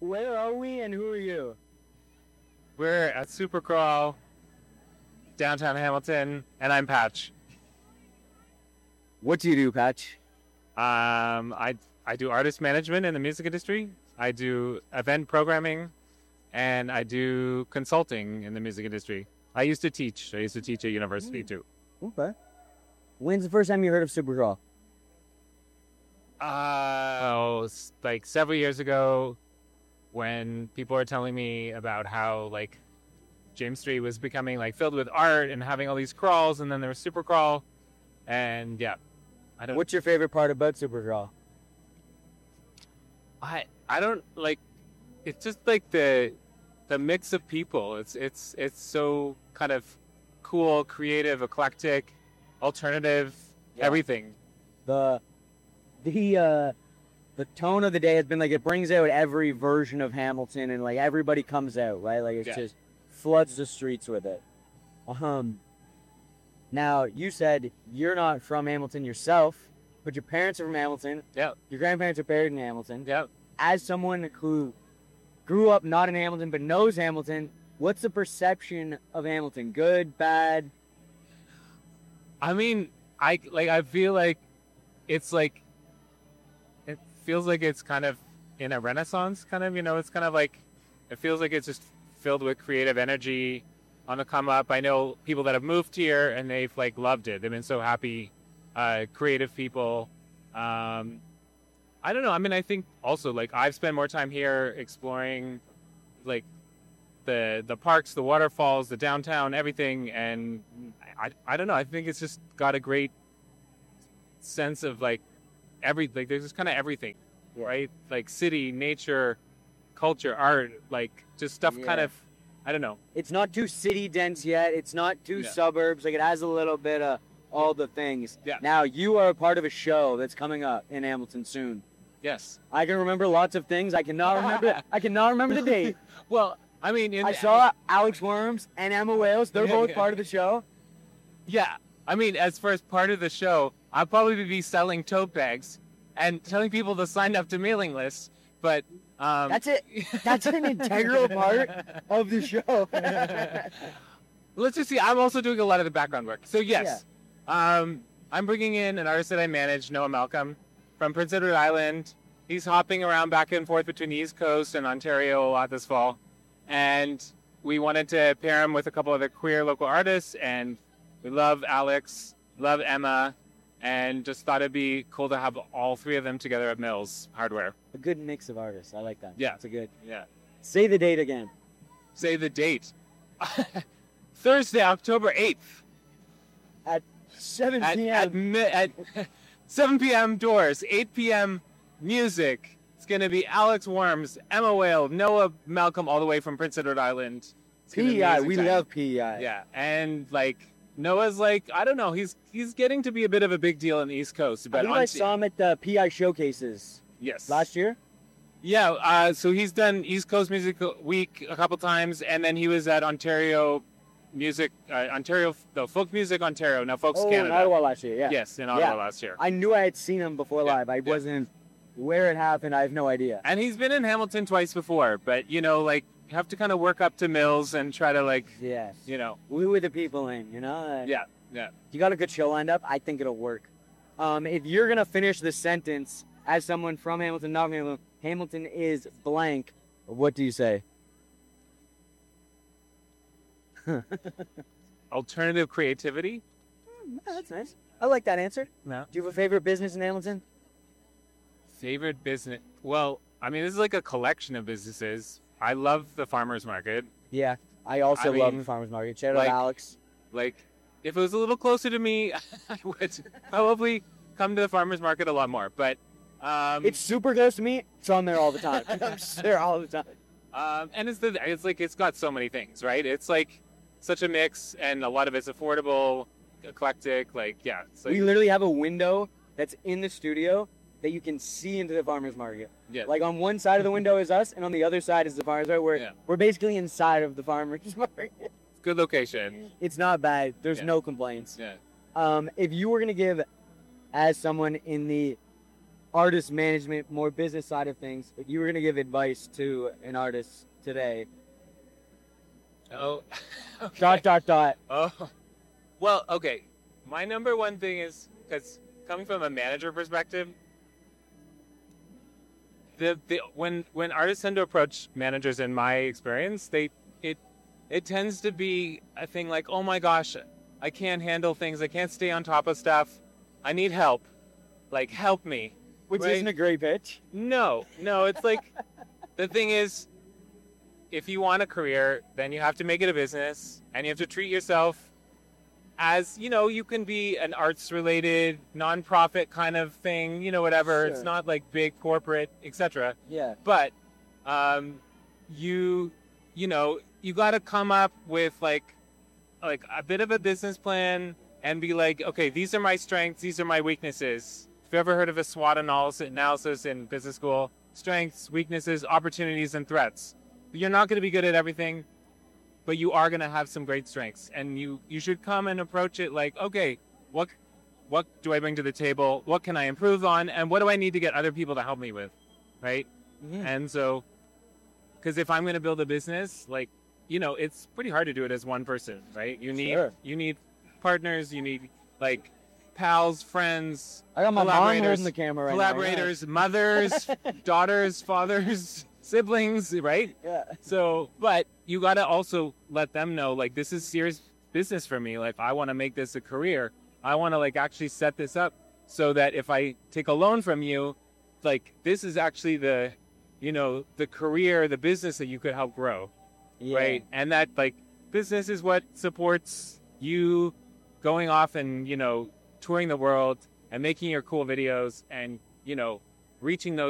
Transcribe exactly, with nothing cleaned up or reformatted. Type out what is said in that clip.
where are we and who are you? We're at Supercrawl, downtown Hamilton, and I'm Patch. What do you do, Patch? Um, I I do artist management in the music industry. I do event programming, and I do consulting in the music industry. I used to teach. I used to teach at university Mm. too. Okay. When's the first time you heard of Supercrawl? Uh, oh, s- like several years ago, when people were telling me about how like James Street was becoming like filled with art and having all these crawls, and then there was Supercrawl, and yeah, I don't. What's your favorite part about Supercrawl? I I don't like. It's just like the the mix of people. It's it's it's so kind of cool, creative, eclectic, alternative, Yeah. everything. The the uh the tone of the day has been like it brings out every version of Hamilton and like everybody comes out, right? Like it's Yeah. just floods the streets with it. Um now you said you're not from Hamilton yourself, but your parents are from Hamilton. Yeah, Your grandparents are buried in Hamilton. yeah. As someone who grew up not in Hamilton but knows Hamilton, what's the perception of Hamilton? Good, bad? I mean, I like. I feel like it's like it feels like it's kind of in a renaissance. Kind of, you know, it's kind of like it feels like it's just filled with creative energy on the come up. I know people that have moved here and they've like loved it. They've been so happy. Uh, creative people. Um, I don't know. I mean, I think also like I've spent more time here exploring, like the the parks, the waterfalls, the downtown, everything, and I I don't know. I think it's just got a great sense of like every like there's just kind of everything, Yeah. right? Like city, nature, culture, art, like just stuff kind Yeah. of I don't know. It's not too city dense yet. It's not too Yeah. suburbs. Like it has a little bit of all the things. Yeah. Now you are a part of a show that's coming up in Hamilton soon. Yes. I can remember lots of things. I cannot remember. I cannot remember the date. Well, I mean, in I the- saw Alex Worms and Emma Wales. They're Yeah, both yeah. part of the show. Yeah, I mean, as far as part of the show, I'll probably be selling tote bags and telling people to sign up to mailing lists. But um, That's it. That's an integral part of the show. Let's just see. I'm also doing a lot of the background work. So yes, um, I'm bringing in an artist that I manage, Noah Malcolm, from Prince Edward Island. He's hopping around back and forth between the East Coast and Ontario a lot this fall, and we wanted to pair him with a couple other queer local artists. And we love Alex, love Emma, and just thought it'd be cool to have all three of them together at Mills Hardware. A good mix of artists. I like that. Yeah. It's a good. Yeah. Say the date again. Say the date. Thursday, October eighth. seven At, p.m. at, mi- at seven p.m. doors, eight p.m. music. It's going to be Alex Worms, Emma Whale, Noah Malcolm, all the way from Prince Edward Island. It's gonna be P E I. music We time. love P E I. Yeah, and like Noah's like, I don't know, he's he's getting to be a bit of a big deal in the East Coast. I But believe on I t- saw him at the P I showcases yes, last year. yeah. Uh, so he's done East Coast Music Week a couple times, and then he was at Ontario Music, uh, Ontario, the Folk Music Ontario, now Folks Oh, in Canada. Ottawa last year. Yeah. Yes, in Ottawa Yeah. last year. I knew I had seen him before Yeah, live. I yeah. wasn't where it happened. I have no idea. And he's been in Hamilton twice before, but you know, like you have to kind of work up to Mills and try to like, Yes. you know, We were the people in, you know? Uh, yeah, yeah. You got a good show lined up, I think it'll work. Um, if you're going to finish the sentence as someone from Hamilton, not Hamilton, Hamilton is blank, what do you say? Alternative creativity? Oh, that's nice. I like that answer. No. Do you have a favorite business in Hamilton? Favorite business? Well, I mean, this is like a collection of businesses. I love the farmers market. Yeah. I also I love mean, the farmer's market. Shout like- out Alex. Like, if it was a little closer to me, I would probably come to the farmers market a lot more. But um, It's super close to me. It's on there all the time. I'm just there all the time. Um, and it's the it's like it's got so many things, right? It's like such a mix, and a lot of it's affordable, eclectic. Like, yeah, it's like, We literally have a window that's in the studio that you can see into the farmer's market. yeah, Like on one side of the window is us, and on the other side is the farmer's market. We're, Yeah. we're basically inside of the farmer's market. good location. It's not bad. There's Yeah. no complaints. Yeah. Um, if you were going to give, as someone in the artist management, more business side of things. If you were gonna give advice to an artist today, Oh, okay. dot dot dot. Oh, well, okay. My number one thing is because coming from a manager perspective, the, the when when artists tend to approach managers, in my experience, they it it tends to be a thing like, oh my gosh, I can't handle things, I can't stay on top of stuff, I need help, like help me. Which Right. isn't a great pitch. No, no, it's like the thing is, if you want a career, then you have to make it a business, and you have to treat yourself as, you know, you can be an arts related nonprofit kind of thing, you know, whatever. It's Sure. not like big corporate, et cetera. Yeah. But um, you, you know, you got to come up with like, like a bit of a business plan and be like, okay, these are my strengths, these are my weaknesses. If you ever heard of a SWOT analysis, analysis in business school, strengths, weaknesses, opportunities, and threats. You're not going to be good at everything, but you are going to have some great strengths, and you you should come and approach it like, okay, what what do I bring to the table? What can I improve on? And what do I need to get other people to help me with, right? Mhm. And so, because if I'm going to build a business, like, you know, it's pretty hard to do it as one person, right? You need Sure. you need partners, you need like pals, friends, I got my mom collaborators, holding the camera right collaborators, mothers, daughters, fathers, siblings, right? now. Yeah. So, but you got to also let them know, like, this is serious business for me. Like, I want to make this a career. I want to, like, actually set this up so that if I take a loan from you, like, this is actually the, you know, the career, the business that you could help grow, Yeah. right? And that, like, business is what supports you going off and, you know, touring the world and making your cool videos and, you know, reaching those